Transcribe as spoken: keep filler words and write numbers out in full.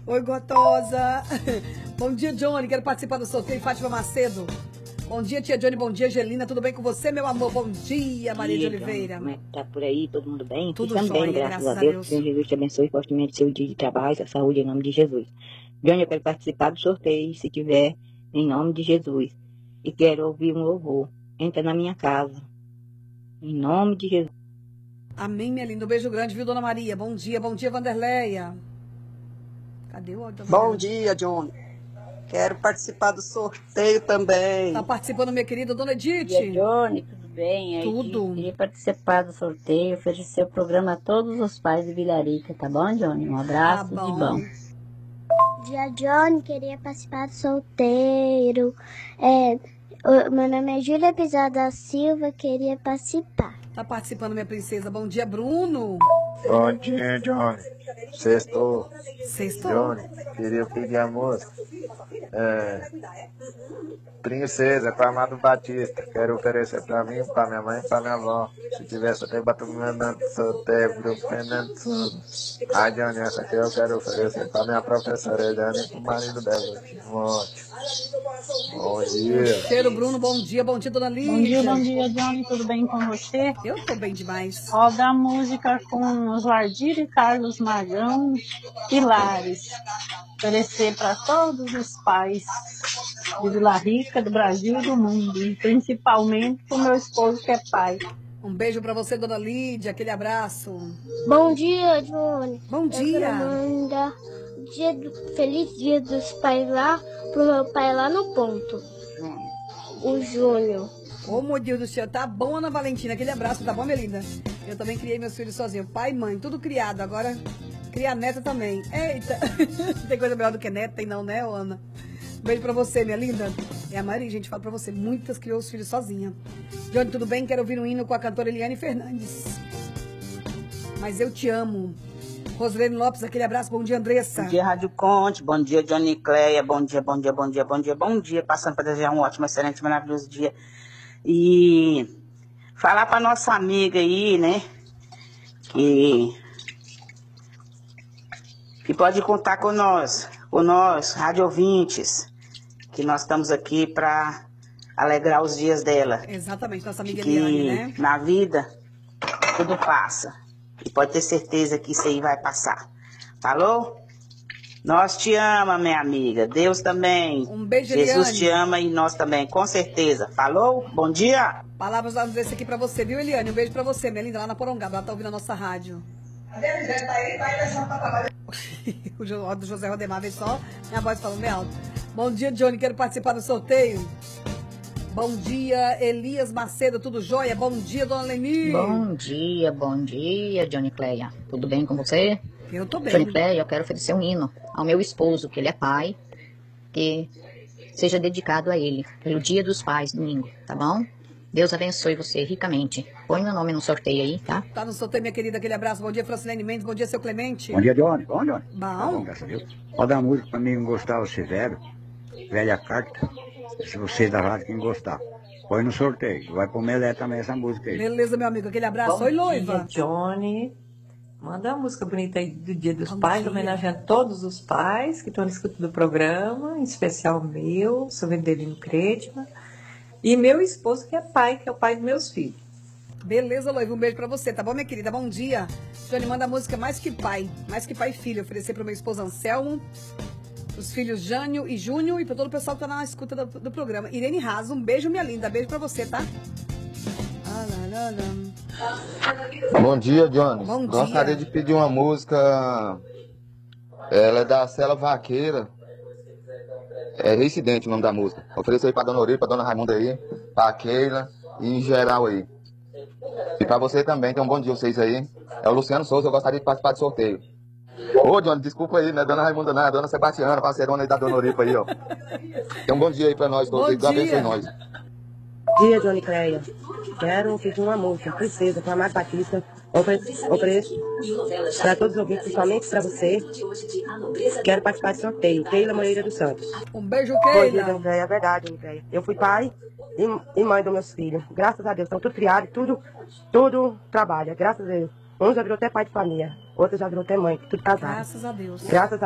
Oi, gostosa. Bom dia, Johnny. Quero participar do sorteio. Fátima Macedo. Bom dia, tia Johnny. Bom dia, Angelina. Tudo bem com você, meu amor? Bom dia, Maria dia, de Oliveira. Johnny. Como é que tá por aí? Todo mundo bem? Tudo Também, jóia, graças, graças a Deus. Que Jesus te abençoe fortemente seu dia de trabalho, sua saúde, em nome de Jesus. Johnny, eu quero participar do sorteio, se tiver, em nome de Jesus. E quero ouvir um louvor. Entra na minha casa. Em nome de Jesus. Amém, minha linda. Um beijo grande, viu, dona Maria? Bom dia, bom dia, Vanderleia. Cadê o áudio? Bom dia, Johnny. Quero participar do sorteio também. Tá participando, minha querida dona Edith? Bom dia, Johnny. Tudo bem? Tudo. Eu queria participar do sorteio, oferecer o programa a todos os pais de Vilarica, tá bom, Johnny? Um abraço, Tá bom. de bom. Bom dia, Johnny. Queria participar do sorteio. É, o, meu nome é Júlia Pizarro da Silva. Queria participar. Tá participando, minha princesa. Bom dia, Bruno. Bom dia, Johnny. Sextou. Sextou. Johnny, queria pedir a música. É, Princesa, com Amado Batista. Quero oferecer pra mim, pra minha mãe e pra minha avó. Se tivesse até batendo no sorteio, grupo Fernando Souza. Ah, Johnny, essa aqui eu quero oferecer pra minha professora Eliane e pro marido dela. Um ótimo. Bom dia. Cheiro, Bruno. Bom dia, bom dia, dona Lídia. Bom dia, bom dia, Johnny. Tudo bem com você? Eu tô bem demais. Roda a música com os Lardir e Carlos Magão Pilares. Oferecer para todos os pais de Vila Rica, do Brasil e do mundo. E principalmente para o meu esposo, que é pai. Um beijo pra você, dona Lídia. Aquele abraço. Bom dia, Johnny. Bom dia. Eu quero mandar dia do, feliz dia dos pais lá pro meu pai lá no ponto. O Júnior. Ô, meu Deus do céu. Tá bom, Ana Valentina. Aquele abraço. Tá bom, minha linda? Eu também criei meus filhos sozinho. Pai e mãe, tudo criado. Agora, cria a neta também. Eita. Tem coisa melhor do que neta, tem não, né, Ana? Beijo pra você, minha linda. É a Maria, gente, fala pra você. Muitas criou os filhos sozinha. Johnny, tudo bem? Quero ouvir um hino com a cantora Eliane Fernandes. Mas eu te amo. Rosilene Lopes, aquele abraço. Bom dia, Andressa. Bom dia, Rádio Conte. Bom dia, Johnny Cleia. Bom dia, bom dia, bom dia, bom dia, bom dia. Passando para desejar um ótimo, excelente, maravilhoso dia. E falar para nossa amiga aí, né? Que, que pode contar com nós, com nós, rádio ouvintes, que nós estamos aqui para alegrar os dias dela. Exatamente, nossa amiga que Eliane, né? Na vida tudo passa. E pode ter certeza que isso aí vai passar. Falou? Nós te ama, minha amiga. Deus também. Um beijo, Jesus Eliane. te ama e nós também, com certeza. Falou? Bom dia. Palavras lá desse aqui pra você, viu, Eliane? Um beijo pra você, minha linda, lá na Porongaba. Ela tá ouvindo a nossa rádio. O Jo- do José Rodemar, vem só minha voz falando bem alto. Bom dia, Johnny. Quero participar do sorteio. Bom dia, Elias Macedo. Tudo jóia? Bom dia, dona Leni. Bom dia, bom dia, Johnny Cleia. Tudo bem com você? Eu tô bem. Johnny Cleia, eu quero oferecer um hino ao meu esposo, que ele é pai, que seja dedicado a ele, pelo Dia dos Pais, domingo, tá bom? Deus abençoe você ricamente. Põe meu nome no sorteio aí, tá? Tá no sorteio, minha querida. Aquele abraço. Bom dia, Francilene Mendes. Bom dia, seu Clemente. Bom dia, Johnny. Bom, Johnny. Bom. Tá bom, graças a Deus. Pode dar música pra mim, Gustavo Severo, Velha Carta. Se você da rádio quem gostar. Põe no sorteio. Vai pro Melé também essa música aí. Beleza, meu amigo. Aquele abraço. Bom Oi, noiva. dia, Johnny. Manda uma música bonita aí do Dia dos Bom Pais, dia. homenageando todos os pais que estão na escuta do programa, em especial o meu, sou Vendelino Credma, e meu esposo que é pai, que é o pai dos meus filhos. Beleza, noiva. Um beijo pra você, tá bom, minha querida? Bom dia. Johnny, manda a música Mais Que Pai. Mais Que Pai e Filho. Oferecer pro meu esposo Anselmo, os filhos Jânio e Júnior e pra todo o pessoal que tá na escuta do, do programa. Irene Raso, um beijo, minha linda. Beijo pra você, tá? Ah, lá, lá, lá. Bom dia, Johnny. Bom dia. Gostaria de pedir uma música. Ela é da Cela Vaqueira. É Residente o nome da música. Ofereço aí pra Dona Ori, pra Dona Raimunda aí, pra Keila e em geral aí. E pra você também, então um bom dia vocês aí. É o Luciano Souza, eu gostaria de participar do sorteio. Ô, Johnny, desculpa aí, não é Dona Raimunda não, é a Dona Sebastiana, parceirona aí da Dona Oripa aí, ó. Então um bom dia aí pra nós todos, Bom aí, Deus abençoe dia. nós. Dia, Johnny Cleia. Quero pedir uma música, Princesa, com a Amado Batista. Ofre- Ofereço para todos os ouvintes, principalmente para você. Quero participar do sorteio. Keila Moreira dos Santos. Um beijo, Bom dia, Keila. Johnny Cleia. É verdade, Johnny Cleia. Eu fui pai e, e mãe dos meus filhos. Graças a Deus, estão tudo criados, tudo, tudo trabalha. Graças a Deus. Um já virou até pai de família, outro já virou até mãe, tudo casado. Graças a Deus. Graças a